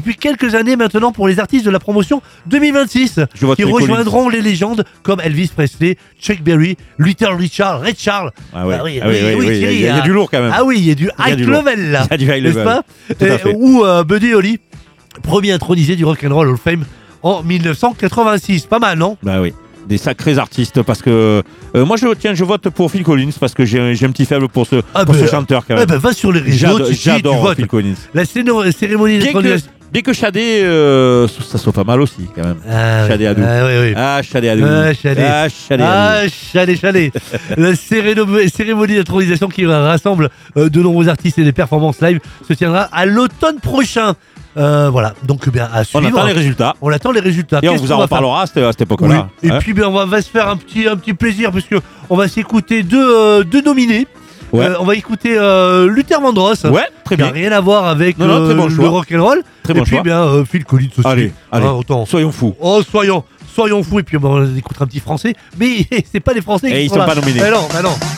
depuis quelques années maintenant pour les artistes de la promotion 2026 qui rejoindront les légendes comme Elvis Presley, Chuck Berry, Little Richard, Ray Charles. Ah oui, il y a du lourd quand même. Ah oui, il y a du high level là. Il y a du high level. N'est-ce pas? Ou Buddy Holly, premier intronisé du Rock'n'Roll Hall of Fame en 1986. Pas mal, non? Bah oui. Des sacrés artistes parce que moi je vote pour Phil Collins parce que j'ai un petit faible pour ce chanteur quand même. Va sur les réseaux, j'adore Phil Collins. La cérémonie d'intronisation. Bien que Shadé, ça soit pas mal aussi quand même. Shadé Adou. Shadé Adou. Shadé. La cérémonie d'intronisation qui rassemble de nombreux artistes et des performances live se tiendra à l'automne prochain. Voilà, donc bien à suivre. On attend les résultats. Et on vous en reparlera à cette époque-là. Oui. Et puis on va se faire un petit plaisir parce que on va s'écouter deux nominés. Ouais. On va écouter Luther Vandross. Ouais, très bien. Qui n'a rien à voir avec le rock'n'roll. Très bon choix. Et puis bien Phil Collins aussi. Allez, soyons fous. Oh, soyons fous. Et puis on écoutera un petit français. Mais c'est pas les Français qui sont pas nominés. Non.